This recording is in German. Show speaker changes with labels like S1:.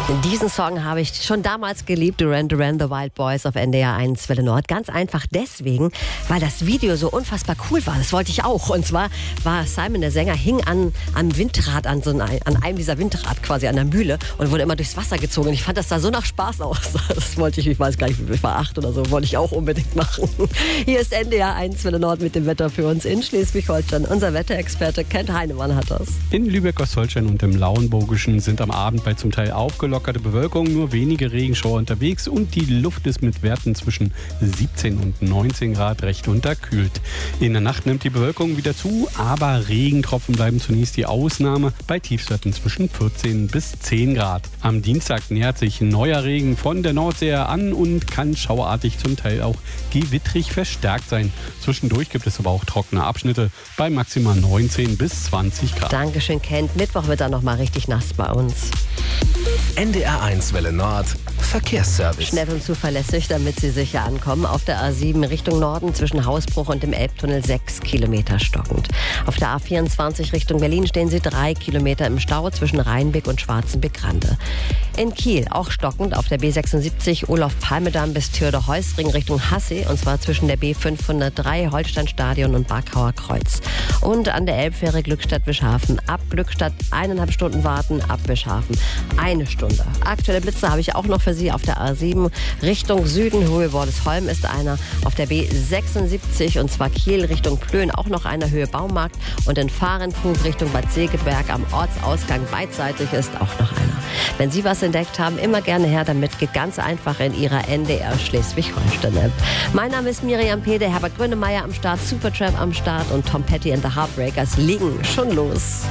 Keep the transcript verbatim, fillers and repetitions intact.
S1: Diesen Song habe ich schon damals geliebt, Duran Duran, The Wild Boys auf N D R eins Welle Nord. Ganz einfach deswegen, weil das Video so unfassbar cool war. Das wollte ich auch. Und zwar war Simon, der Sänger, hing an am Windrad, an, so ein, an einem dieser Windrad quasi an der Mühle und wurde immer durchs Wasser gezogen. Und ich fand, das sah so nach Spaß aus. Das wollte ich, ich weiß gar nicht, ich war acht oder so, wollte ich auch unbedingt machen. Hier ist N D R eins Welle Nord mit dem Wetter für uns in Schleswig-Holstein. Unser Wetterexperte Kent Heinemann hat das.
S2: In Lübeck-Ostholstein und im Lauenburgischen sind am Abend bei zum Teil aufgelockerte Bewölkung, nur wenige Regenschauer unterwegs und die Luft ist mit Werten zwischen siebzehn und neunzehn Grad recht unterkühlt. In der Nacht nimmt die Bewölkung wieder zu, aber Regentropfen bleiben zunächst die Ausnahme bei Tiefstwerten zwischen vierzehn bis zehn Grad. Am Dienstag nähert sich neuer Regen von der Nordsee an und kann schauartig zum Teil auch gewittrig verstärkt sein. Zwischendurch gibt es aber auch trockene Abschnitte bei maximal neunzehn bis zwanzig Grad.
S1: Dankeschön, Kent. Mittwoch wird dann noch mal richtig nass bei uns.
S3: N D R eins Welle Nord Verkehrsservice.
S1: Schnell und zuverlässig, damit Sie sicher ankommen. Auf der A sieben Richtung Norden zwischen Hausbruch und dem Elbtunnel sechs Kilometer stockend. Auf der A vierundzwanzig Richtung Berlin stehen Sie drei Kilometer im Stau zwischen Rheinbeck und Schwarzenbeck-Rande. In Kiel auch stockend auf der B sechsundsiebzig Olof-Palme-Damm bis Theodor-Heuss-Ring Richtung Hassee und zwar zwischen der B fünfhundertdrei Holsteinstadion und Barkauer Kreuz. Und an der Elbfähre Glückstadt-Wischhafen ab Glückstadt eineinhalb Stunden warten, ab Wischhafen eine Stunde. Aktuelle Blitze habe ich auch noch für Sie auf der A sieben Richtung Süden. Höhe Wordesholm ist einer. Auf der B sechsundsiebzig und zwar Kiel Richtung Plön auch noch einer, Höhe Baumarkt. Und in Fahrenkrug Richtung Bad Segeberg am Ortsausgang beidseitig ist auch noch einer. Wenn Sie was entdeckt haben, immer gerne her damit. Geht ganz einfach in Ihrer N D R Schleswig-Holstein-App. Mein Name ist Miriam Pede, Herbert Grönemeyer am Start, Supertramp am Start und Tom Petty and the Heartbreakers legen schon los.